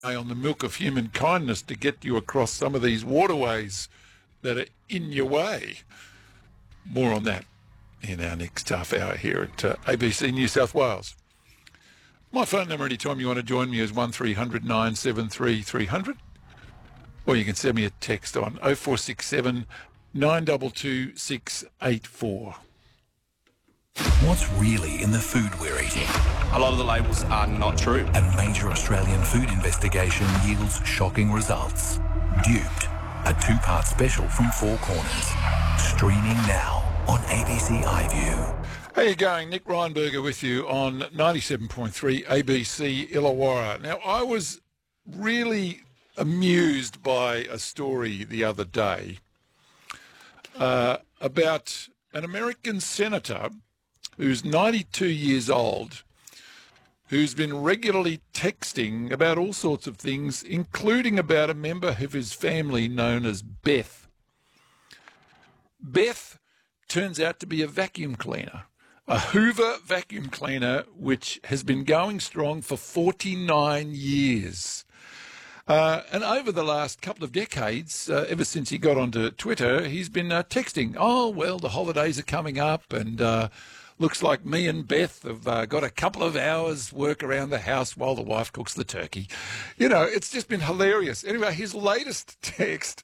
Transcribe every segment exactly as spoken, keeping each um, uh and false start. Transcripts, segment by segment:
on the milk of human kindness to get you across some of these waterways that are in your way. More on that in our next half hour here at uh, A B C New South Wales. My phone number anytime you want to join me is one three hundred nine seven three three hundred, or you can send me a text on oh four six seven nine two two six eight four. What's really in the food we're eating? A lot of the labels are not true. A major Australian food investigation yields shocking results. Duped, a two-part special from Four Corners. Streaming now on A B C iView. How you going? Nick Reinberger with you on ninety-seven point three A B C Illawarra. Now, I was really amused by a story the other day uh, about an American senator who's ninety-two years old, who's been regularly texting about all sorts of things, including about a member of his family known as Beth. Beth turns out to be a vacuum cleaner, a Hoover vacuum cleaner, which has been going strong for forty-nine years. Uh, and over the last couple of decades, uh, ever since he got onto Twitter, he's been uh, texting, oh, well, the holidays are coming up and uh, looks like me and Beth have uh, got a couple of hours work around the house while the wife cooks the turkey. You know, it's just been hilarious. Anyway, his latest text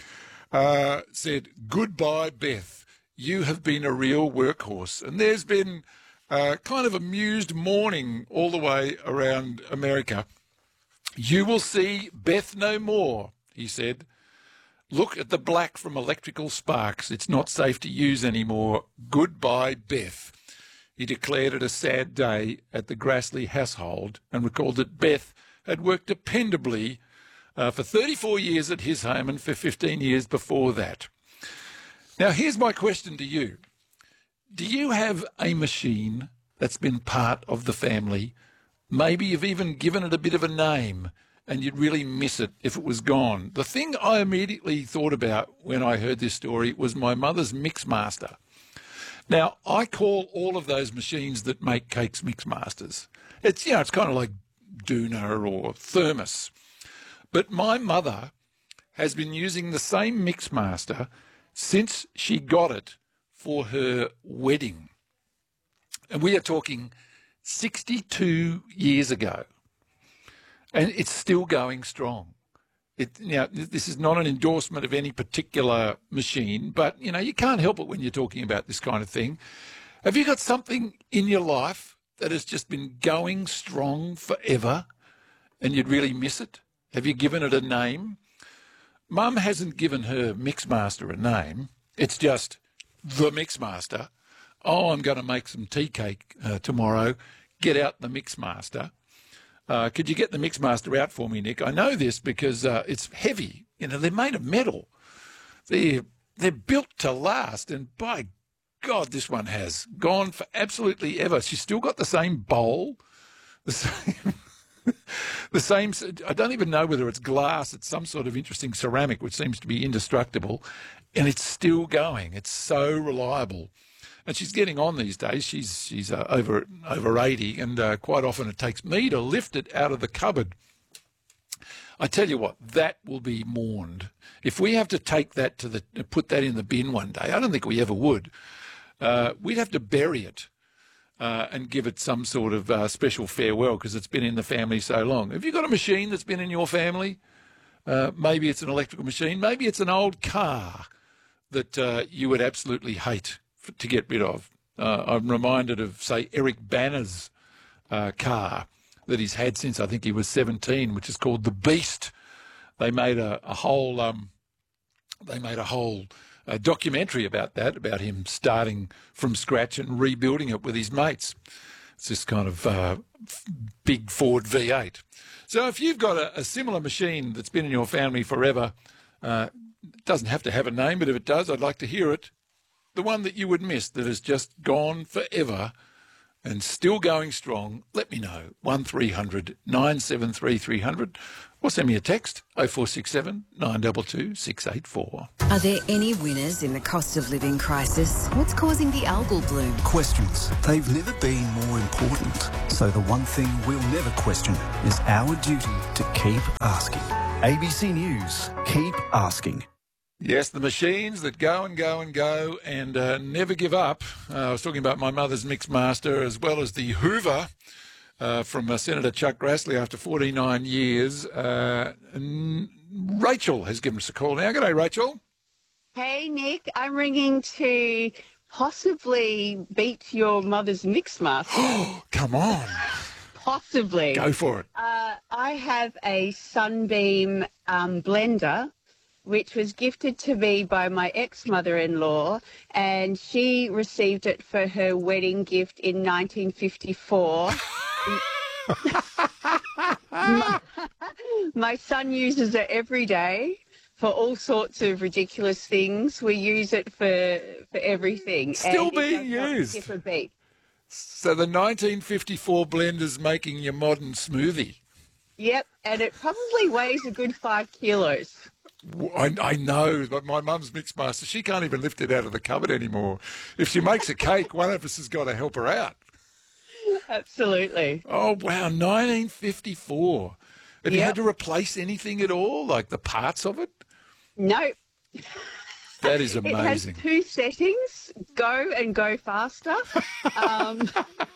uh, said, goodbye, Beth. You have been a real workhorse. And there's been uh, kind of amused mourning all the way around America. You will see Beth no more, he said. Look at the black from electrical sparks. It's not safe to use anymore. Goodbye, Beth. He declared it a sad day at the Grassley household and recalled that Beth had worked dependably uh, for thirty-four years at his home and for fifteen years before that. Now, here's my question to you. Do you have a machine that's been part of the family? Maybe you've even given it a bit of a name and you'd really miss it if it was gone. The thing I immediately thought about when I heard this story was my mother's Mixmaster. Now, I call all of those machines that make cakes Mixmasters. It's, you know, it's kind of like Doona or Thermos. But my mother has been using the same Mixmaster since she got it for her wedding. And we are talking sixty-two years ago. And it's still going strong. It, now, this is not an endorsement of any particular machine, but, you know, you can't help it when you're talking about this kind of thing. Have you got something in your life that has just been going strong forever and you'd really miss it? Have you given it a name? Mum hasn't given her Mixmaster a name. It's just the Mixmaster. Oh, I'm going to make some tea cake uh, tomorrow. Get out the Mixmaster. Uh, could you get the Mixmaster out for me, Nick? I know this because uh, it's heavy. You know, they're made of metal. They're, they're built to last, and by God, this one has gone for absolutely ever. She's still got the same bowl, the same, the same. I don't even know whether it's glass. It's some sort of interesting ceramic, which seems to be indestructible, and it's still going. It's so reliable. And she's getting on these days. She's she's uh, over over eighty, and uh, quite often it takes me to lift it out of the cupboard. I tell you what, that will be mourned. If we have to take that to the put that in the bin one day, I don't think we ever would. Uh, we'd have to bury it uh, and give it some sort of uh, special farewell because it's been in the family so long. Have you got a machine that's been in your family? Uh, maybe it's an electrical machine. Maybe it's an old car that uh, you would absolutely hate to get rid of. Uh, I'm reminded of, say, Eric Banner's uh, car that he's had since I think he was seventeen, which is called the Beast. They made a, a whole, um, they made a whole uh, documentary about that, about him starting from scratch and rebuilding it with his mates. It's this kind of uh, big Ford V eight. So if you've got a, a similar machine that's been in your family forever, uh, it doesn't have to have a name, but if it does, I'd like to hear it. The one that you would miss that has just gone forever and still going strong, let me know. one three hundred nine seven three three hundred or send me a text oh four six seven nine two two six eight four. Are there any winners in the cost of living crisis? What's causing the algal bloom? Questions. They've never been more important. So the one thing we'll never question is our duty to keep asking. A B C News. Keep asking. Yes, the machines that go and go and go and uh, never give up. Uh, I was talking about my mother's Mixmaster as well as the Hoover uh, from uh, Senator Chuck Grassley after forty-nine years. Uh, and Rachel has given us a call now. G'day, Rachel. Hey, Nick. I'm ringing to possibly beat your mother's Mixmaster. Oh, come on. Possibly. Go for it. Uh, I have a Sunbeam um, blender, which was gifted to me by my ex-mother-in-law, and she received it for her wedding gift in nineteen fifty-four. my, my son uses it every day for all sorts of ridiculous things. We use it for for everything. Still and being it does not used. skip a beat. So the nineteen fifty-four blender's making your modern smoothie. Yep, and it probably weighs a good five kilos. I, I know, but my mum's Mixmaster, she can't even lift it out of the cupboard anymore. If she makes a cake, one of us has got to help her out. Absolutely. Oh, wow, nineteen fifty-four. Have you Yep. had to replace anything at all, like the parts of it? No. That is It has amazing. two settings, go and go faster. Um,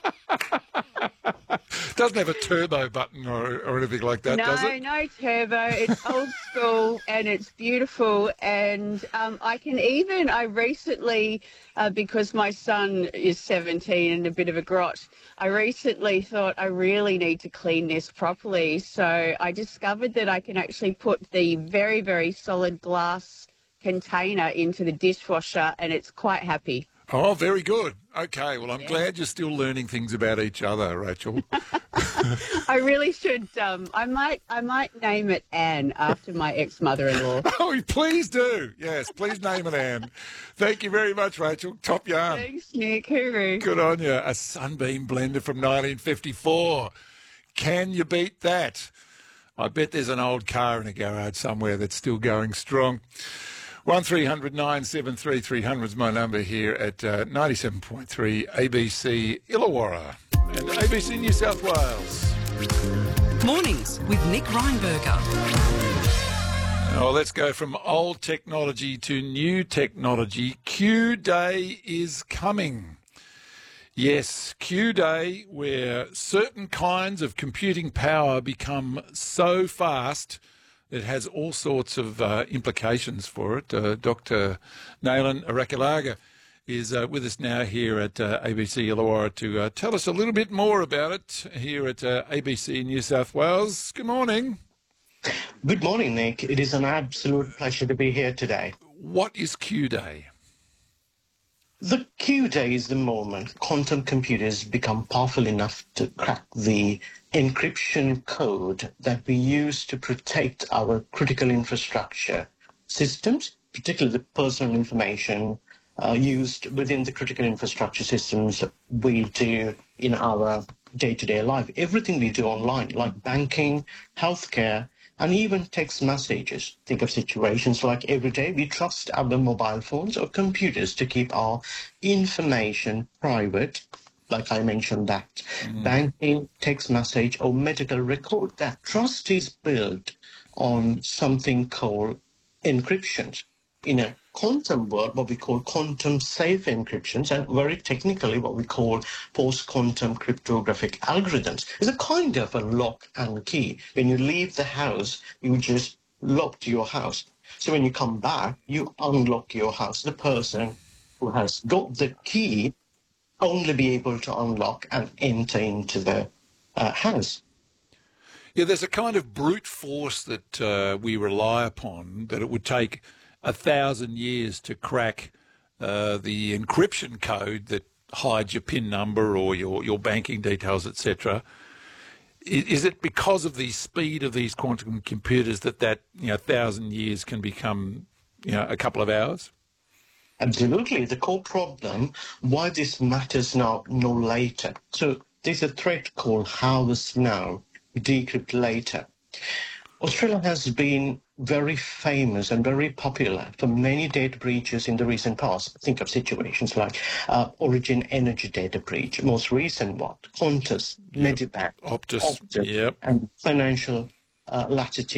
Doesn't have a turbo button or, or anything like that, no, does it? no turbo. It's old school and it's beautiful. And um, I can even, I recently, uh, because my son is seventeen and a bit of a grot, I recently thought I really need to clean this properly. So I discovered that I can actually put the very, very solid glass container into the dishwasher and it's quite happy. Oh, very good. Okay, well, I'm glad you're still learning things about each other, Rachel. I really should. Um, I might. I might name it Anne after my ex-mother-in-law. Oh, please do. Yes, please name it Anne. Thank you very much, Rachel. Top yarn. Thanks, Nick. Hooroo. Good on you. A Sunbeam blender from nineteen fifty-four. Can you beat that? I bet there's an old car in a garage somewhere that's still going strong. one three hundred nine seven three three hundred is my number here at uh, ninety-seven point three A B C Illawarra and A B C New South Wales. Mornings with Nick Reinberger. Oh, let's go from old technology to new technology. Q Day is coming. Yes, Q Day, where certain kinds of computing power become so fast it has all sorts of uh, implications for it. Uh, Doctor Nayland Arakalaga is uh, with us now here at uh, A B C Illawarra to uh, tell us a little bit more about it here at uh, A B C New South Wales. Good morning. Good morning, Nick. It is an absolute pleasure to be here today. What is Q Day? The Q Day is the moment quantum computers become powerful enough to crack the encryption code that we use to protect our critical infrastructure systems, particularly the personal information uh, used within the critical infrastructure systems we do in our day-to-day life. Everything we do online, like banking, healthcare, and even text messages. Think of situations like every day we trust our mobile phones or computers to keep our information private, like I mentioned that. Mm. Banking, text message, or medical record. That trust is built on something called encryption. In a quantum world, what we call quantum safe encryptions, and very technically what we call post-quantum cryptographic algorithms, is a kind of a lock and key. When you leave the house, you just locked your house. So when you come back, you unlock your house. The person who has got the key only be able to unlock and enter into the uh, house. Yeah, there's a kind of brute force that uh, we rely upon, that it would take a thousand years to crack uh, the encryption code that hides your PIN number or your, your banking details, et cetera. Is, is it because of the speed of these quantum computers that that you know thousand years can become you know a couple of hours? Absolutely. The core problem, why this matters now, no later. So there's a threat called harvest now, decrypt later. Australia has been very famous and very popular for many data breaches in the recent past. Think of situations like uh, Origin Energy data breach, most recent one, Qantas, Yep. Medibank, Optus, Optus, yep. and Financial uh, Latitude.